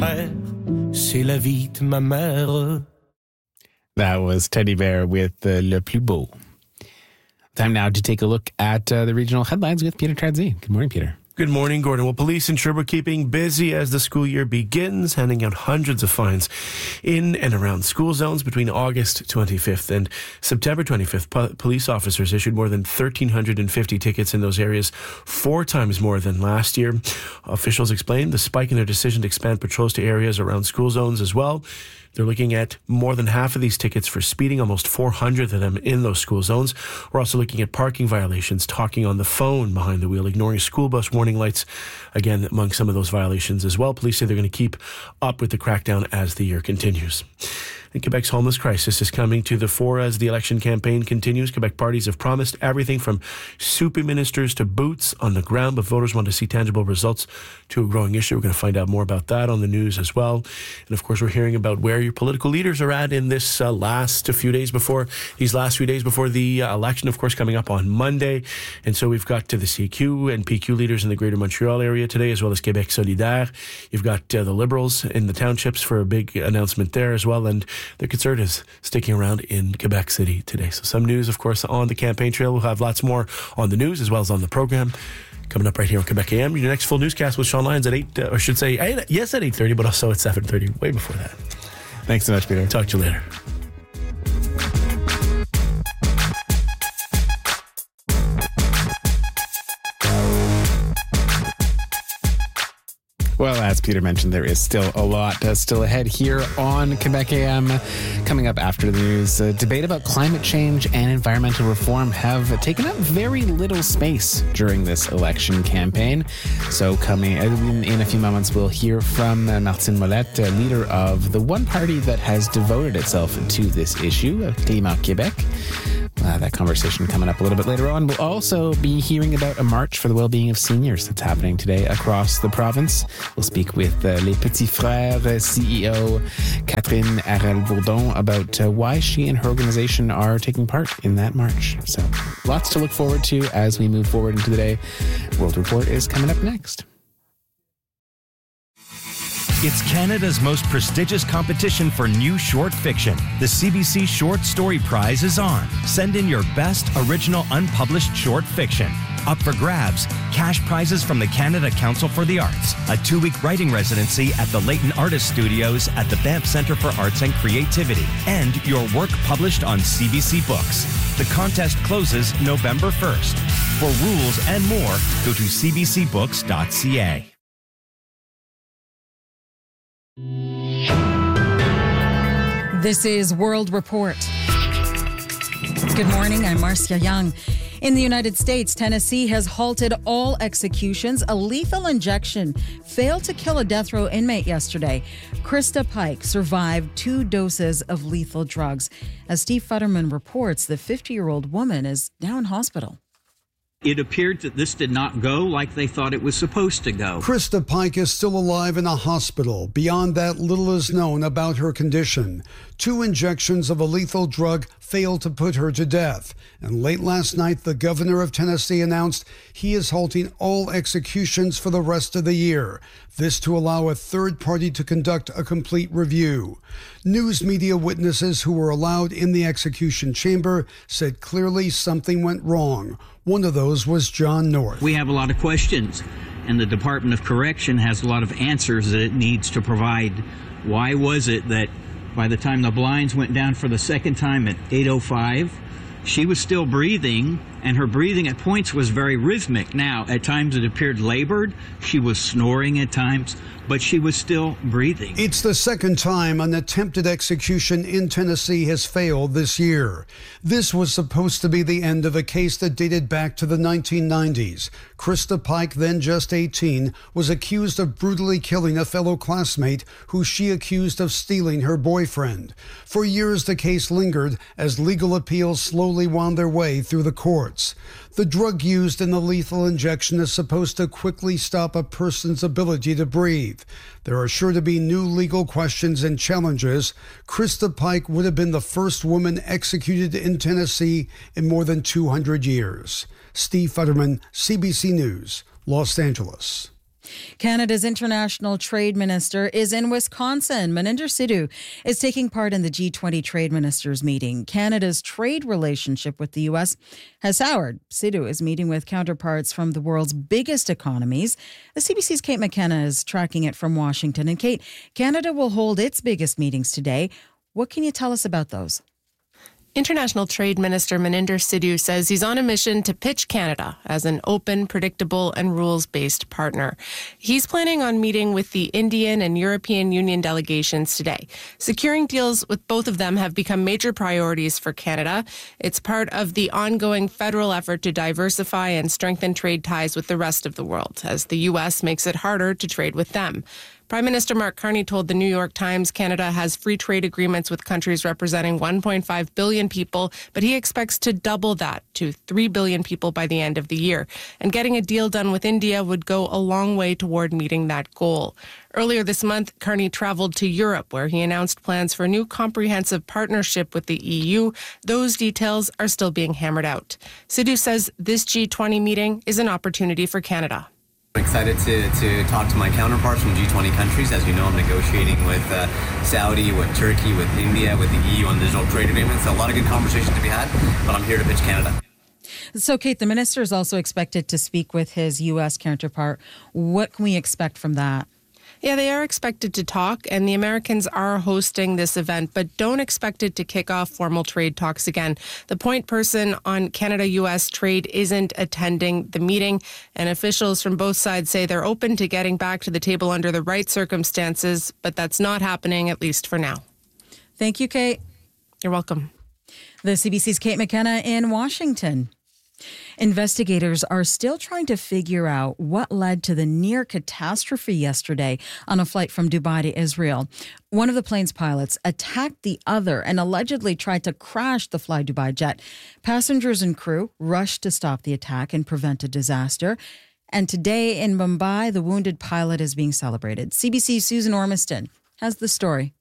C'est la vie de ma mère. That was Teddy Bear with Le Plus Beau. Time now to take a look at the regional headlines with Peter Tradzine. Good morning, Peter. Good morning, Gordon. Well, police in Sherbrooke keeping busy as the school year begins, handing out hundreds of fines in and around school zones between August 25th and September 25th. Police officers issued more than 1,350 tickets in those areas, 4 times more than last year. Officials explained the spike in their decision to expand patrols to areas around school zones as well. They're looking at more than half of these tickets for speeding, almost 400 of them in those school zones. We're also looking at parking violations, talking on the phone behind the wheel, ignoring school bus warning lights, again, among some of those violations as well. Police say they're going to keep up with the crackdown as the year continues. And Quebec's homeless crisis is coming to the fore as the election campaign continues. Quebec parties have promised everything from soupy ministers to boots on the ground, but voters want to see tangible results to a growing issue. We're going to find out more about that on the news as well. And of course, we're hearing about where your political leaders are at in this last few days before the election, of course, coming up on Monday. And so we've got the CQ and PQ leaders in the Greater Montreal area today, as well as Quebec Solidaire. You've got the Liberals in the townships for a big announcement there as well, and the Conservatives sticking around in Quebec City today. So some news, of course, on the campaign trail. We'll have lots more on the news as well as on the program. Coming up right here on Quebec AM. Your next full newscast with Sean Lyons at 8, or should say, yes, at 8:30, but also at 7:30, way before that. Thanks so much, Peter. Talk to you later. Well, as Peter mentioned, there is still a lot still ahead here on Quebec AM. Coming up after the news, debate about climate change and environmental reform have taken up very little space during this election campaign. So coming in a few moments, we'll hear from Martine Molette, leader of the one party that has devoted itself to this issue, Climat Québec. That conversation coming up a little bit later on. We'll also be hearing about a march for the well-being of seniors that's happening today across the province. We'll speak with Les Petits Frères CEO Catherine Harel-Bourdon about why she and her organization are taking part in that march. So lots to look forward to as we move forward into the day. World Report is coming up next. It's Canada's most prestigious competition for new short fiction. The CBC Short Story Prize is on. Send in your best original unpublished short fiction. Up for grabs, cash prizes from the Canada Council for the Arts, a 2-week writing residency at the Leighton Artist Studios at the Banff Centre for Arts and Creativity, and your work published on CBC Books. The contest closes November 1st. For rules and more, go to cbcbooks.ca. This is World Report. Good morning, I'm Marcia Young. In the United States, Tennessee has halted all executions. A lethal injection failed to kill a death row inmate yesterday. Krista Pike survived 2 doses of lethal drugs. As Steve Futterman reports, the 50-year-old woman is now in hospital. It appeared that this did not go like they thought it was supposed to go. Krista Pike is still alive in a hospital. Beyond that, little is known about her condition. 2 injections of a lethal drug failed to put her to death. And late last night, the governor of Tennessee announced he is halting all executions for the rest of the year. This to allow a third party to conduct a complete review. News media witnesses who were allowed in the execution chamber said clearly something went wrong. One of those was John North. We have a lot of questions, and the Department of Correction has a lot of answers that it needs to provide. Why was it that by the time the blinds went down for the second time at 8:05, she was still breathing, and her breathing at points was very rhythmic. Now, at times it appeared labored. She was snoring at times, but she was still breathing. It's the second time an attempted execution in Tennessee has failed this year. This was supposed to be the end of a case that dated back to the 1990s. Krista Pike, then just 18, was accused of brutally killing a fellow classmate who she accused of stealing her boyfriend. For years, the case lingered as legal appeals slowly wound their way through the courts. The drug used in the lethal injection is supposed to quickly stop a person's ability to breathe. There are sure to be new legal questions and challenges. Krista Pike would have been the first woman executed in Tennessee in more than 200 years. Steve Futterman, CBC News, Los Angeles. Canada's international trade minister is in Wisconsin. Maninder Sidhu is taking part in the G20 trade ministers meeting. Canada's trade relationship with the U.S. has soured. Sidhu is meeting with counterparts from the world's biggest economies. The CBC's Kate McKenna is tracking it from Washington. And Kate, Canada will hold its biggest meetings today. What can you tell us about those? International Trade Minister Maninder Sidhu says he's on a mission to pitch Canada as an open, predictable, and rules-based partner. He's planning on meeting with the Indian and European Union delegations today. Securing deals with both of them have become major priorities for Canada. It's part of the ongoing federal effort to diversify and strengthen trade ties with the rest of the world, as the U.S. makes it harder to trade with them. Prime Minister Mark Carney told the New York Times Canada has free trade agreements with countries representing 1.5 billion people, but he expects to double that to 3 billion people by the end of the year. And getting a deal done with India would go a long way toward meeting that goal. Earlier this month, Carney traveled to Europe, where he announced plans for a new comprehensive partnership with the EU. Those details are still being hammered out. Sidhu says this G20 meeting is an opportunity for Canada. I'm excited to talk to my counterparts from G20 countries. As you know, I'm negotiating with Saudi, with Turkey, with India, with the EU on digital trade agreements. So a lot of good conversations to be had, but I'm here to pitch Canada. So, Kate, the minister is also expected to speak with his U.S. counterpart. What can we expect from that? Yeah, they are expected to talk, and the Americans are hosting this event, but don't expect it to kick off formal trade talks again. The point person on Canada-U.S. trade isn't attending the meeting, and officials from both sides say they're open to getting back to the table under the right circumstances, but that's not happening, at least for now. Thank you, Kate. You're welcome. The CBC's Kate McKenna in Washington. Investigators are still trying to figure out what led to the near catastrophe yesterday on a flight from Dubai to Israel. One of the plane's pilots attacked the other and allegedly tried to crash the Fly Dubai jet. Passengers and crew rushed to stop the attack and prevent a disaster. And today in Mumbai, the wounded pilot is being celebrated. CBC's Susan Ormiston has the story.